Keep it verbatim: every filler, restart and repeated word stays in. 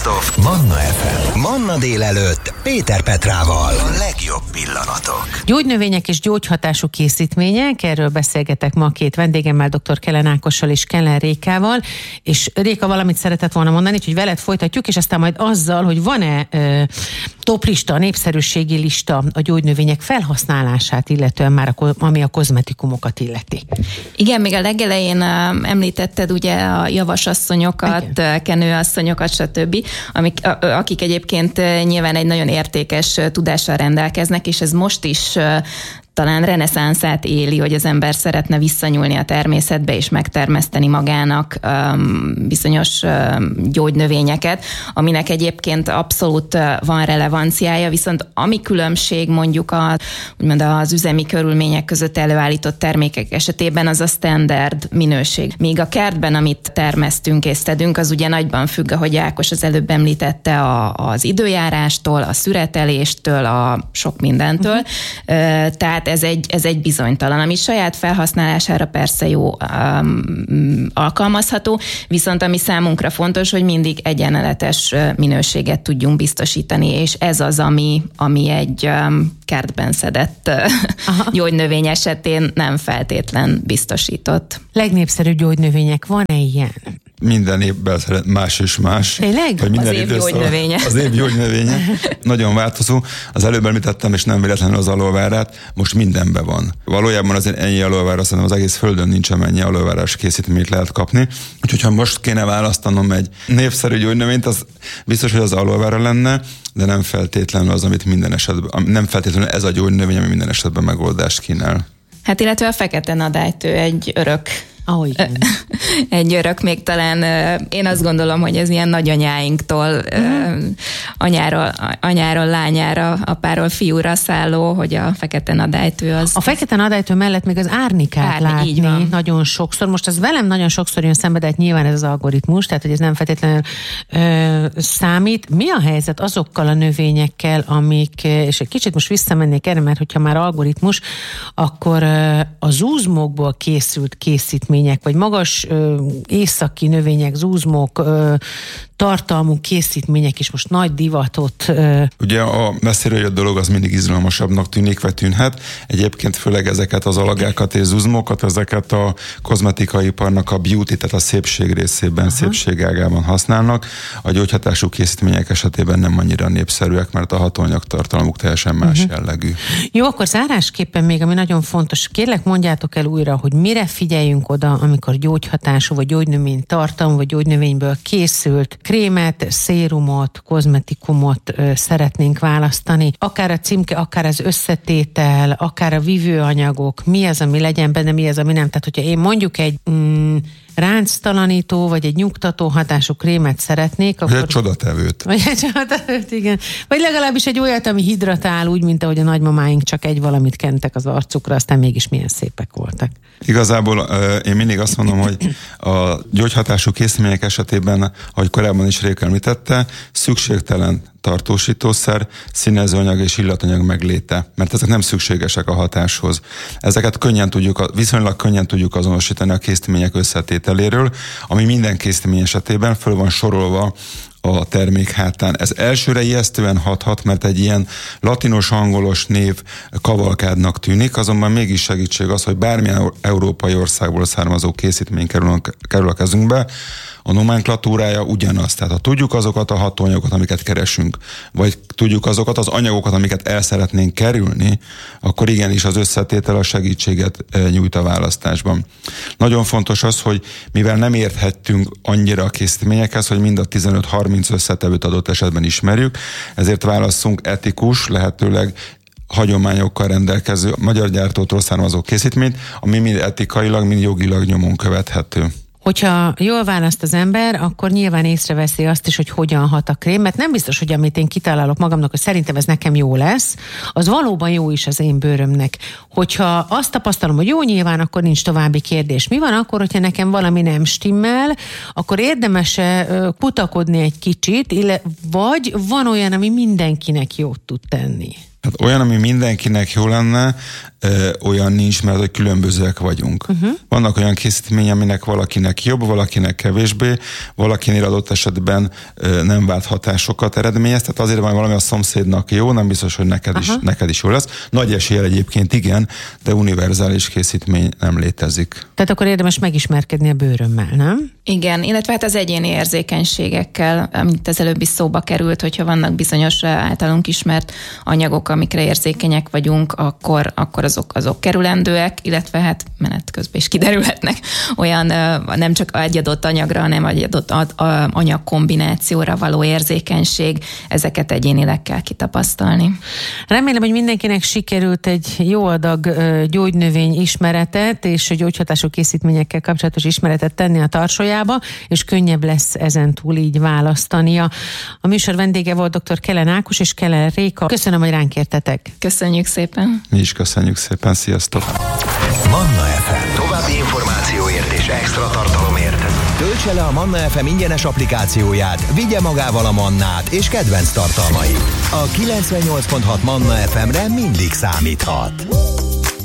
Best of Manna ef em. Manna délelőtt Péter Petrával. A legjobb pillanatok. Gyógynövények és gyógyhatású készítmények, erről beszélgetek ma két vendégemmel, dr. Kellen Ákossal és Keller Rékával, és Réka valamit szeretett volna mondani, hogy veled folytatjuk, és aztán majd azzal, hogy van-e ö, toplista, népszerűségi lista a gyógynövények felhasználását illetően már, a, ami a kozmetikumokat illeti. Igen, még a legelején uh, említetted ugye a javasasszonyokat, igen. kenőasszonyokat, stb., amik, a, akik egyébként uh, nyilván egy nagyon értékes uh, tudással rendelkeznek, és ez most is uh, talán reneszánszát éli, hogy az ember szeretne visszanyúlni a természetbe és megtermeszteni magának um, bizonyos um, gyógynövényeket, aminek egyébként abszolút uh, van relevanciája, viszont ami különbség mondjuk a, úgymond az üzemi körülmények között előállított termékek esetében, az a standard minőség. Míg a kertben, amit termesztünk és szedünk, az ugye nagyban függ, ahogy Ákos az előbb említette, a, az időjárástól, a szüreteléstől, a sok mindentől. Uh-huh. Uh, tehát ez egy, ez egy bizonytalan, ami saját felhasználására persze jó um, alkalmazható, viszont ami számunkra fontos, hogy mindig egyenletes minőséget tudjunk biztosítani, és ez az, ami, ami egy um, kertben szedett uh, gyógynövény esetén nem feltétlen biztosított. Legnépszerűbb gyógynövények, van-e ilyen? Minden évben más és más. Tényleg? Az év gyógynövénye. Az év gyógynövénye. Nagyon változó. Az előbb említettem, és nem véletlenül az aloe-vérát, most mindenben van. Valójában azért ennyi aloe-véra, szerintem az egész földön nincs, amennyi aloe-vérás készítményt lehet kapni. Úgyhogy ha most kéne választanom egy népszerű gyógynövényt, az biztos, hogy az aloe-véra lenne, de nem feltétlenül az, amit minden esetben, nem feltétlenül ez a gyógynövény, ami minden esetben megoldást kínál. Hát illetve a fekete nadálytő egy örök Oh, igen. Egy örök, még talán én azt gondolom, hogy ez ilyen nagyanyáinktól, uh-huh. anyáról, anyáról lányára, apáról fiúra szálló, hogy a fekete nadálytő az... A fekete nadálytő mellett még az árnikát Árni, látni nagyon sokszor. Most ez velem nagyon sokszor jön szembe, de nyilván ez az algoritmus, tehát hogy ez nem feltétlenül ö, számít. Mi a helyzet azokkal a növényekkel, amik, és egy kicsit most visszamennék erre, mert hogyha már algoritmus, akkor ö, a zúzmókból készült készítmény, vagy magas ö, északi növények, zúzmok, ö, tartalmú készítmények is most nagy divatot. Ö... Ugye a messziről jött dolog az mindig izgalmasabbnak tűnik, vagy tűnhet. Egyébként főleg ezeket az alagákat és zúzmokat, ezeket a kozmetikai iparnak a beauty, tehát a szépség részében, aha. szépségágában használnak. A gyógyhatású készítmények esetében nem annyira népszerűek, mert a hatóanyag tartalmuk teljesen más uh-huh. jellegű. Jó, akkor zárásképpen még, ami nagyon fontos, kérlek mondjátok el újra, hogy mire figyeljünk oda, amikor gyógyhatású, vagy gyógynövény tartalmú, vagy gyógynövényből készült krémet, szérumot, kozmetikumot ö, szeretnénk választani. Akár a címke, akár az összetétel, akár a vívőanyagok, mi az, ami legyen benne, mi az, ami nem. Tehát, hogyha én mondjuk egy mm, ránctalanító, vagy egy nyugtató hatású krémet szeretnék, akkor... Vagy egy csodatevőt. Vagy egy csodatevőt, igen. Vagy legalábbis egy olyat, ami hidratál, úgy, mint ahogy a nagymamáink csak egy valamit kentek az arcukra, aztán mégis milyen szépek voltak. Igazából én mindig azt mondom, hogy a gyógyhatású készítmények esetében, ahogy korábban is Réka említette, szükségtelen tartósítószer, színezőanyag és illatanyag megléte, mert ezek nem szükségesek a hatáshoz. Ezeket könnyen tudjuk, viszonylag könnyen tudjuk azonosítani a készítmények összetételéről, ami minden készítmény esetében föl van sorolva a termék hátán. Ez elsőre ijesztően hathat, mert egy ilyen latinos, angolos név kavalkádnak tűnik, azonban mégis segítség az, hogy bármilyen európai országból származó készítmény kerül a, kerül a kezünkbe, a nomenklatúrája ugyanaz. Tehát ha tudjuk azokat a hatóanyagokat, amiket keresünk, vagy tudjuk azokat az anyagokat, amiket el szeretnénk kerülni, akkor igenis az összetétel a segítséget nyújt a választásban. Nagyon fontos az, hogy mivel nem érthettünk annyira a készítményekhez, hogy mind a tizenöt-harminc összetevőt adott esetben ismerjük, ezért válasszunk etikus, lehetőleg hagyományokkal rendelkező magyar gyártótól származó készítményt, ami mind etikailag, mind jogilag nyomon követhető. Hogyha jól választ az ember, akkor nyilván észreveszi azt is, hogy hogyan hat a krém, mert nem biztos, hogy amit én kitalálok magamnak, hogy szerintem ez nekem jó lesz, az valóban jó is az én bőrömnek. Hogyha azt tapasztalom, hogy jó, nyilván akkor nincs további kérdés. Mi van akkor, hogyha nekem valami nem stimmel, akkor érdemes-e kutakodni egy kicsit, vagy van olyan, ami mindenkinek jót tud tenni? Hát olyan, ami mindenkinek jó lenne, ö, olyan nincs, mert hogy különbözőek vagyunk. Uh-huh. Vannak olyan készítmény, aminek valakinek jobb, valakinek kevésbé, valakinél adott esetben ö, nem vált hatásokat eredményez, tehát azért van valami a szomszédnak jó, nem biztos, hogy neked is, neked is jó lesz. Nagy eséllyel egyébként igen, de univerzális készítmény nem létezik. Tehát akkor érdemes megismerkedni a bőrömmel, nem? Igen, illetve hát az egyéni érzékenységekkel, amit az előbbi szóba került, hogyha vannak bizonyos általunk ismert anyagok, amikre érzékenyek vagyunk, akkor, akkor azok, azok kerülendőek, illetve hát menet közben is kiderülhetnek olyan nem csak egy adott anyagra, hanem egy adott anyag kombinációra való érzékenység, ezeket egyénileg kell kitapasztalni. Remélem, hogy mindenkinek sikerült egy jó adag gyógynövény ismeretet és gyógyhatású készítményekkel kapcsolatos ismeretet tenni a tarsójába, és könnyebb lesz ezen túl így választania. A műsor vendége volt dr. Keller Ákos és Keller Réka. Köszönöm, hogy ránk értetek. Köszönjük szépen. Mi is köszönjük szépen, sziasztok! Manna ef em. További információért és extra tartalomért töltse le a Manna ef em ingyenes applikációját, vigye magával a Mannát és kedvenc tartalmait. A kilencvennyolc pont hat Manna ef emre mindig számíthat.